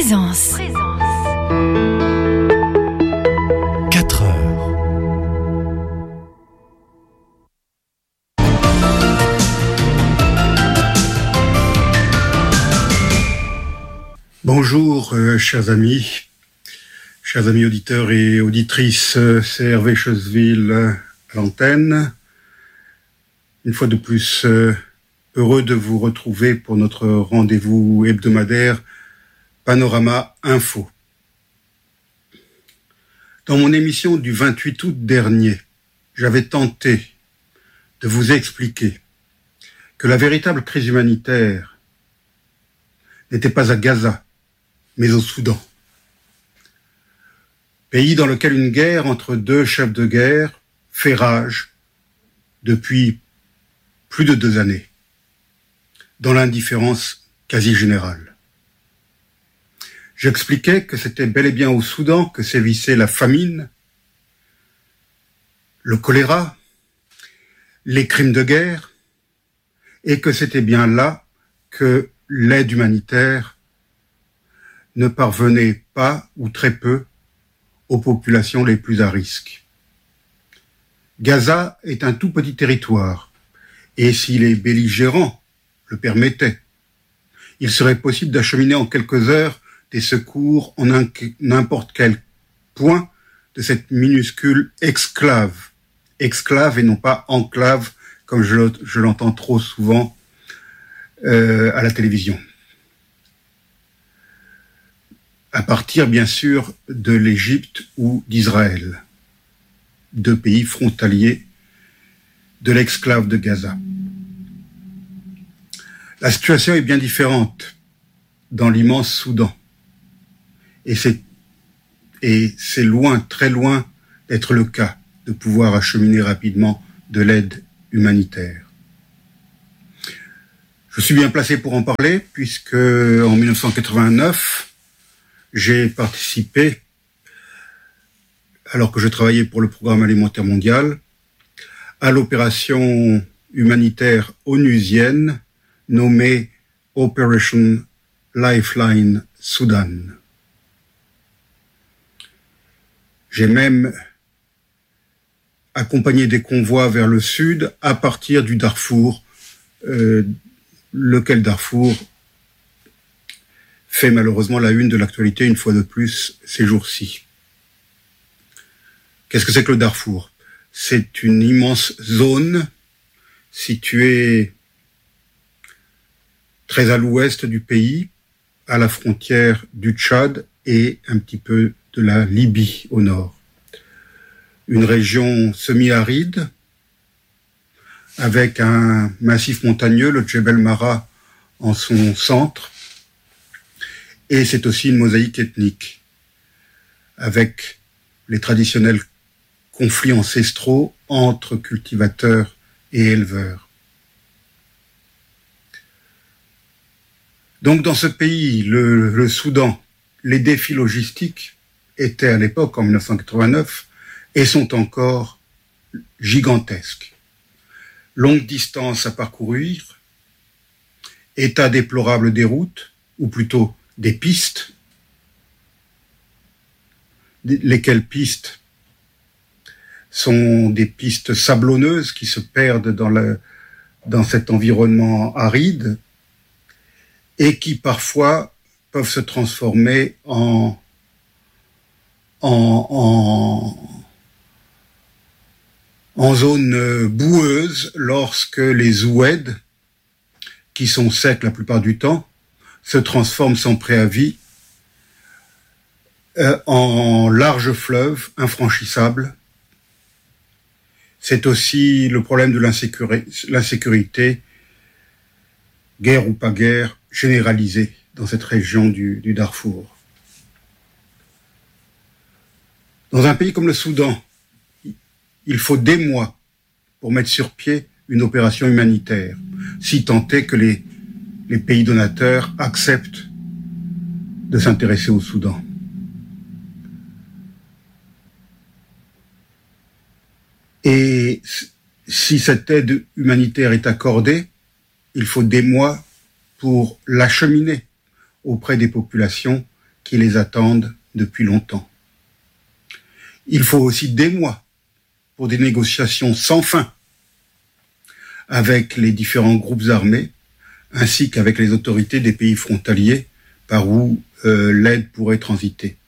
Présence. 4 heures. Bonjour, chers amis auditeurs et auditrices, c'est Hervé Chosville à l'antenne. Une fois de plus, heureux de vous retrouver pour notre rendez-vous hebdomadaire Panorama Info. Dans mon émission du 28 août dernier, j'avais tenté de vous expliquer que la véritable crise humanitaire n'était pas à Gaza, mais au Soudan. Pays dans lequel une guerre entre deux chefs de guerre fait rage depuis plus de 2 années, dans l'indifférence quasi générale. J'expliquais que c'était bel et bien au Soudan que sévissait la famine, le choléra, les crimes de guerre, et que c'était bien là que l'aide humanitaire ne parvenait pas, ou très peu, aux populations les plus à risque. Gaza est un tout petit territoire, et si les belligérants le permettaient, il serait possible d'acheminer en quelques heures des secours en n'importe quel point de cette minuscule exclave et non pas enclave, comme je l'entends trop souvent à la télévision. À partir, bien sûr, de l'Égypte ou d'Israël, 2 pays frontaliers de l'exclave de Gaza. La situation est bien différente dans l'immense Soudan. Et c'est loin, très loin d'être le cas de pouvoir acheminer rapidement de l'aide humanitaire. Je suis bien placé pour en parler puisque en 1989, j'ai participé, alors que je travaillais pour le Programme alimentaire mondial, à l'opération humanitaire onusienne nommée Operation Lifeline Soudan. J'ai même accompagné des convois vers le sud à partir du Darfour, lequel Darfour fait malheureusement la une de l'actualité une fois de plus ces jours-ci. Qu'est-ce que c'est que le Darfour ? C'est une immense zone située très à l'ouest du pays, à la frontière du Tchad et un petit peu de la Libye au nord. Une région semi-aride avec un massif montagneux, le Djebel Mara, en son centre. Et c'est aussi une mosaïque ethnique, avec les traditionnels conflits ancestraux entre cultivateurs et éleveurs. Donc dans ce pays, le Soudan, les défis logistiques étaient à l'époque, en 1989, et sont encore gigantesques. Longue distance à parcourir, état déplorable des routes, ou plutôt des pistes, lesquelles pistes sont des pistes sablonneuses qui se perdent dans cet environnement aride et qui parfois peuvent se transformer en zone boueuse lorsque les oueds, qui sont secs la plupart du temps, se transforment sans préavis en larges fleuves infranchissables. C'est aussi le problème de l'insécurité, guerre ou pas guerre, généralisée dans cette région du Darfour. Dans un pays comme le Soudan, il faut des mois pour mettre sur pied une opération humanitaire, si tant est que les pays donateurs acceptent de s'intéresser au Soudan. Et si cette aide humanitaire est accordée, il faut des mois pour l'acheminer auprès des populations qui les attendent depuis longtemps. Il faut aussi des mois pour des négociations sans fin avec les différents groupes armés, ainsi qu'avec les autorités des pays frontaliers par où l'aide pourrait transiter.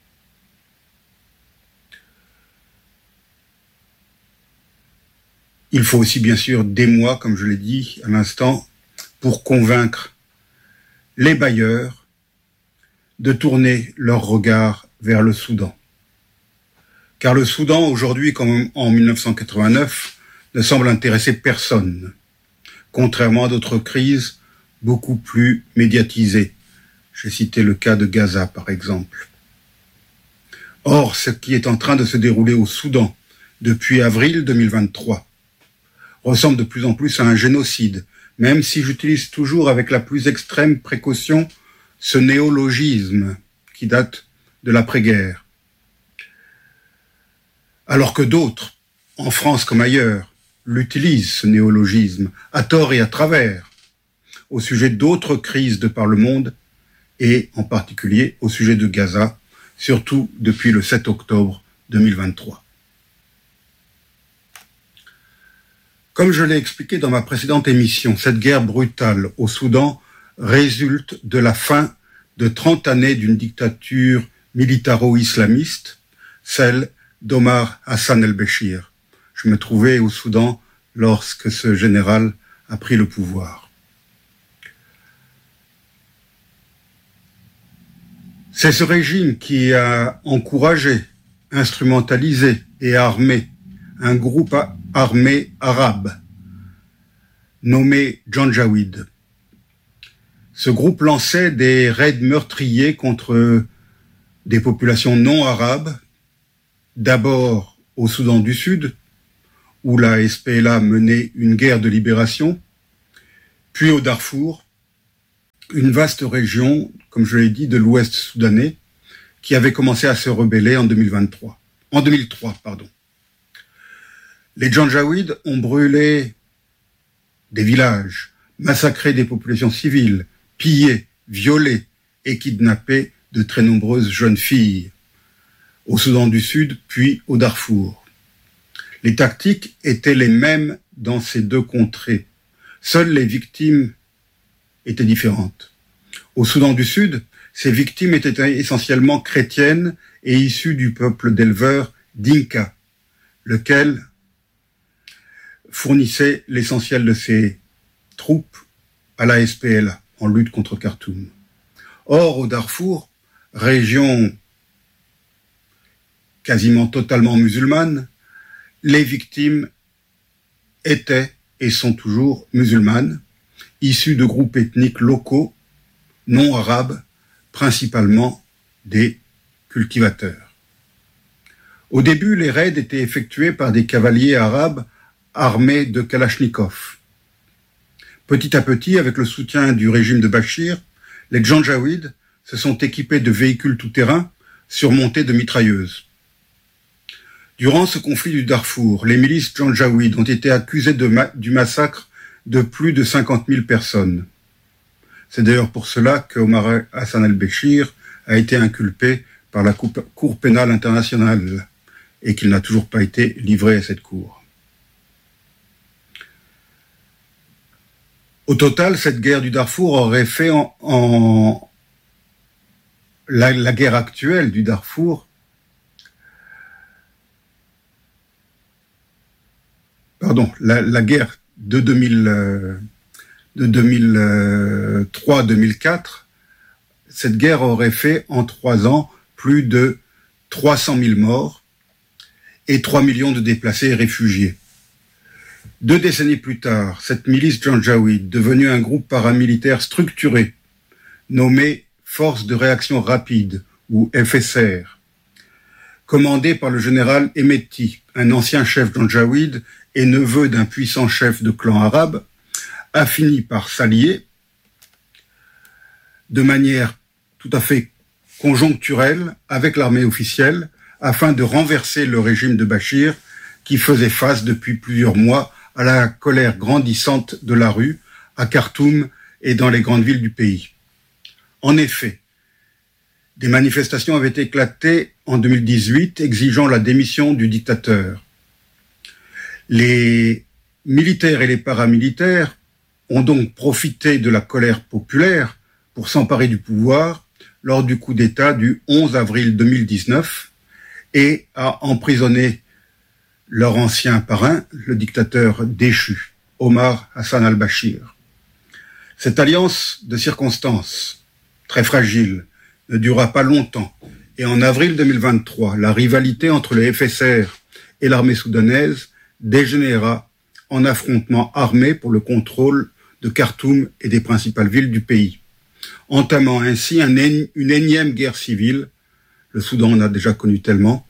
Il faut aussi bien sûr des mois, comme je l'ai dit à l'instant, pour convaincre les bailleurs de tourner leur regard vers le Soudan. Car le Soudan, aujourd'hui comme en 1989, ne semble intéresser personne, contrairement à d'autres crises beaucoup plus médiatisées. J'ai cité le cas de Gaza, par exemple. Or, ce qui est en train de se dérouler au Soudan depuis avril 2023 ressemble de plus en plus à un génocide, même si j'utilise toujours avec la plus extrême précaution ce néologisme qui date de l'après-guerre. Alors que d'autres, en France comme ailleurs, l'utilisent, ce néologisme, à tort et à travers, au sujet d'autres crises de par le monde, et en particulier au sujet de Gaza, surtout depuis le 7 octobre 2023. Comme je l'ai expliqué dans ma précédente émission, cette guerre brutale au Soudan résulte de la fin de 30 années d'une dictature militaro-islamiste, celle d'Omar Hassan el-Béchir. Je me trouvais au Soudan lorsque ce général a pris le pouvoir. C'est ce régime qui a encouragé, instrumentalisé et armé un groupe armé arabe nommé Janjaweed. Ce groupe lançait des raids meurtriers contre des populations non arabes, d'abord au Soudan du Sud, où la SPLA menait une guerre de libération, puis au Darfour, une vaste région, comme je l'ai dit, de l'Ouest soudanais, qui avait commencé à se rebeller en 2003. Les Janjaweed ont brûlé des villages, massacré des populations civiles, pillé, violé et kidnappé de très nombreuses jeunes filles au Soudan du Sud, puis au Darfour. Les tactiques étaient les mêmes dans ces deux contrées. Seules les victimes étaient différentes. Au Soudan du Sud, ces victimes étaient essentiellement chrétiennes et issues du peuple d'éleveurs Dinka, lequel fournissait l'essentiel de ses troupes à la SPLA en lutte contre Khartoum. Or, au Darfour, région quasiment totalement musulmane, les victimes étaient et sont toujours musulmanes, issues de groupes ethniques locaux, non arabes, principalement des cultivateurs. Au début, les raids étaient effectués par des cavaliers arabes armés de Kalachnikov. Petit à petit, avec le soutien du régime de Bachir, les Janjaweed se sont équipés de véhicules tout-terrain surmontés de mitrailleuses. Durant ce conflit du Darfour, les milices Janjaweed ont été accusées du massacre de plus de 50 000 personnes. C'est d'ailleurs pour cela que Omar Hassan el-Béchir a été inculpé par la Cour pénale internationale et qu'il n'a toujours pas été livré à cette cour. Au total, cette guerre du Darfour aurait fait la guerre actuelle du Darfour la guerre de 2003-2004, cette guerre aurait fait en 3 ans plus de 300 000 morts et 3 millions de déplacés et réfugiés. 2 décennies plus tard, cette milice Janjaweed, devenue un groupe paramilitaire structuré, nommé Force de réaction rapide, ou FSR, commandé par le général Hemeti, un ancien chef Janjaweed et neveu d'un puissant chef de clan arabe, a fini par s'allier de manière tout à fait conjoncturelle avec l'armée officielle afin de renverser le régime de Bachir qui faisait face depuis plusieurs mois à la colère grandissante de la rue, à Khartoum et dans les grandes villes du pays. En effet, Des manifestations avaient éclaté en 2018, exigeant la démission du dictateur. Les militaires et les paramilitaires ont donc profité de la colère populaire pour s'emparer du pouvoir lors du coup d'État du 11 avril 2019 et à emprisonner leur ancien parrain, le dictateur déchu, Omar Hassan al-Bashir. Cette alliance de circonstances, très fragile, ne dura pas longtemps, et en avril 2023, la rivalité entre le FSR et l'armée soudanaise dégénéra en affrontement armé pour le contrôle de Khartoum et des principales villes du pays, entamant ainsi une énième guerre civile. Le Soudan en a déjà connu tellement.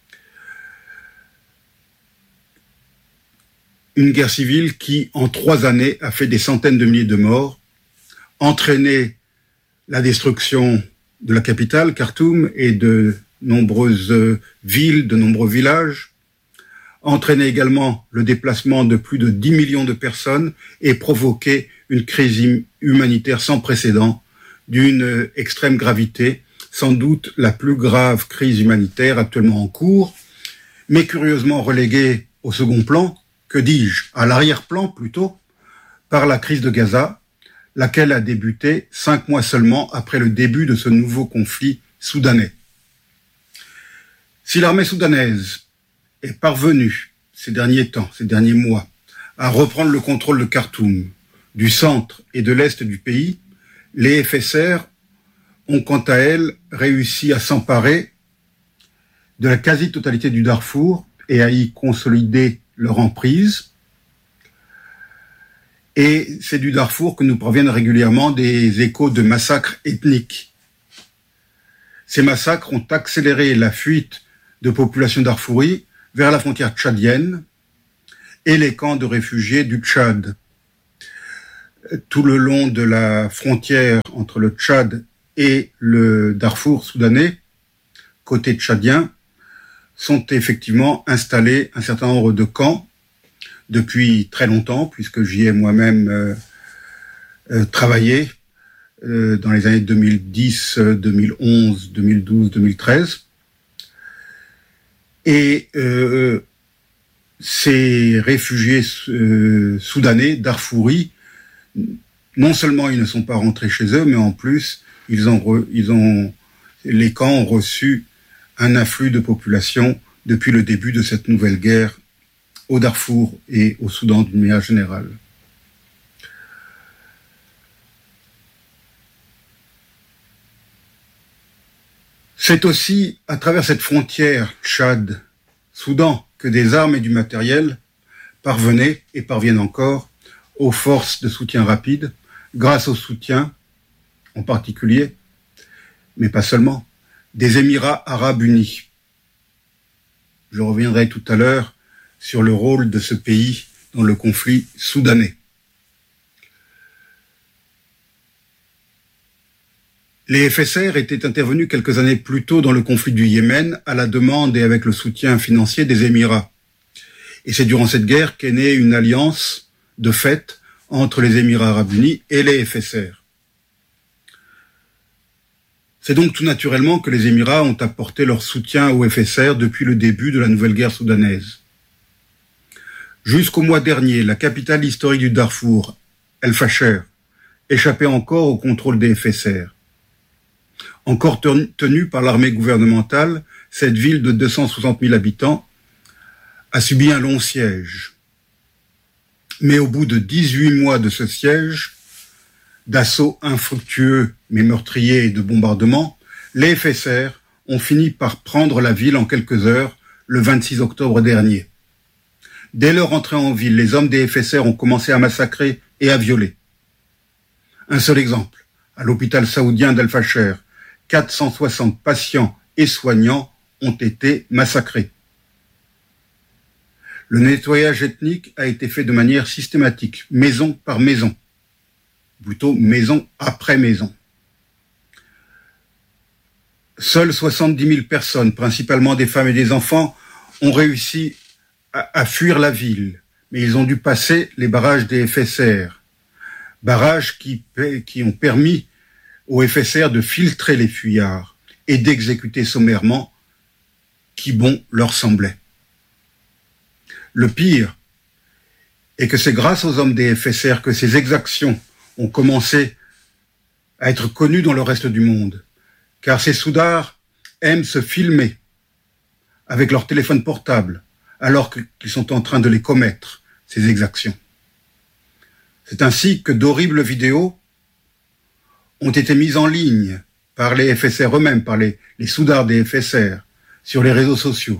Une guerre civile qui, en 3 années, a fait des centaines de milliers de morts, entraîné la destruction de la capitale, Khartoum, et de nombreuses villes, de nombreux villages, entraîné également le déplacement de plus de 10 millions de personnes et provoqué une crise humanitaire sans précédent, d'une extrême gravité, sans doute la plus grave crise humanitaire actuellement en cours, mais curieusement reléguée au second plan, que dis-je, à l'arrière-plan plutôt, par la crise de Gaza, laquelle a débuté 5 mois seulement après le début de ce nouveau conflit soudanais. Si l'armée soudanaise est parvenue ces derniers temps, ces derniers mois, à reprendre le contrôle de Khartoum, du centre et de l'est du pays, les FSR ont quant à elles réussi à s'emparer de la quasi-totalité du Darfour et à y consolider leur emprise. Et c'est du Darfour que nous proviennent régulièrement des échos de massacres ethniques. Ces massacres ont accéléré la fuite de populations darfouries vers la frontière tchadienne et les camps de réfugiés du Tchad. Tout le long de la frontière entre le Tchad et le Darfour soudanais, côté tchadien, sont effectivement installés un certain nombre de camps depuis très longtemps, puisque j'y ai moi-même travaillé dans les années 2010, 2011, 2012, 2013. Et ces réfugiés soudanais, darfouris, non seulement ils ne sont pas rentrés chez eux, mais en plus, les camps ont reçu un afflux de population depuis le début de cette nouvelle guerre au Darfour et au Soudan d'une manière générale. C'est aussi à travers cette frontière Tchad-Soudan que des armes et du matériel parvenaient et parviennent encore aux forces de soutien rapide, grâce au soutien, en particulier, mais pas seulement, des Émirats arabes unis. Je reviendrai tout à l'heure sur le rôle de ce pays dans le conflit soudanais. Les FSR étaient intervenus quelques années plus tôt dans le conflit du Yémen à la demande et avec le soutien financier des Émirats. Et c'est durant cette guerre qu'est née une alliance de fait entre les Émirats arabes unis et les FSR. C'est donc tout naturellement que les Émirats ont apporté leur soutien aux FSR depuis le début de la nouvelle guerre soudanaise. Jusqu'au mois dernier, la capitale historique du Darfour, El Fasher, échappait encore au contrôle des FSR. Encore tenue par l'armée gouvernementale, cette ville de 260 000 habitants a subi un long siège. Mais au bout de 18 mois de ce siège, d'assauts infructueux mais meurtriers et de bombardements, les FSR ont fini par prendre la ville en quelques heures le 26 octobre dernier. Dès leur entrée en ville, les hommes des FSR ont commencé à massacrer et à violer. Un seul exemple, à l'hôpital saoudien d'El Fasher, 460 patients et soignants ont été massacrés. Le nettoyage ethnique a été fait de manière systématique, maison par maison, plutôt maison après maison. Seules 70 000 personnes, principalement des femmes et des enfants, ont réussi à fuir la ville, mais ils ont dû passer les barrages des FSR, barrages qui ont permis aux FSR de filtrer les fuyards et d'exécuter sommairement qui bon leur semblait. Le pire est que c'est grâce aux hommes des FSR que ces exactions ont commencé à être connues dans le reste du monde, car ces soudards aiment se filmer avec leur téléphone portable alors qu'ils sont en train de les commettre, ces exactions. C'est ainsi que d'horribles vidéos ont été mises en ligne par les FSR eux-mêmes, par les soudards des FSR, sur les réseaux sociaux.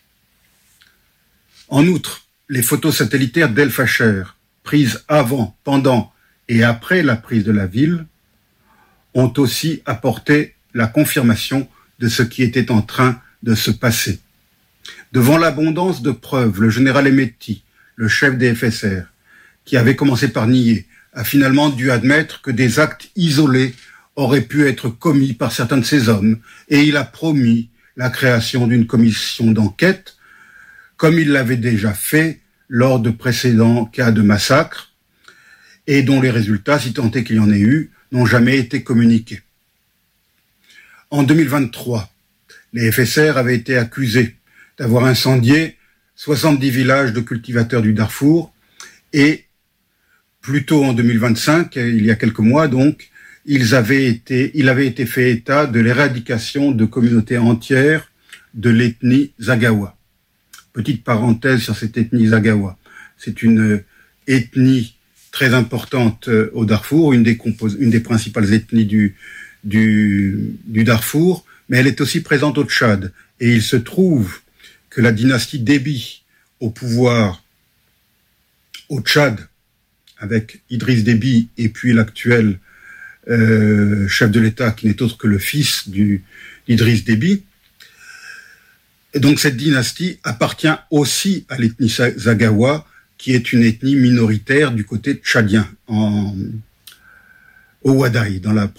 En outre, les photos satellitaires d'El Fasher, prises avant, pendant et après la prise de la ville, ont aussi apporté la confirmation de ce qui était en train de se passer. Devant l'abondance de preuves, le général Emeti, le chef des FSR, qui avait commencé par nier, a finalement dû admettre que des actes isolés auraient pu être commis par certains de ces hommes, et il a promis la création d'une commission d'enquête, comme il l'avait déjà fait lors de précédents cas de massacre, et dont les résultats, si tant est qu'il y en ait eu, n'ont jamais été communiqués. En 2023, les FSR avaient été accusés d'avoir incendié 70 villages de cultivateurs du Darfour, et plus tôt en 2025, il y a quelques mois donc, il avait été fait état de l'éradication de communautés entières de l'ethnie Zaghawa. Petite parenthèse sur cette ethnie Zaghawa. C'est une ethnie très importante au Darfour, une des principales ethnies du Darfour, mais elle est aussi présente au Tchad. Et il se trouve que la dynastie Déby au pouvoir au Tchad, avec Idriss Déby et puis l'actuel chef de l'État, qui n'est autre que le fils d'Idriss Déby. Et donc cette dynastie appartient aussi à l'ethnie Zaghawa, qui est une ethnie minoritaire du côté tchadien, au Wadaï, dans la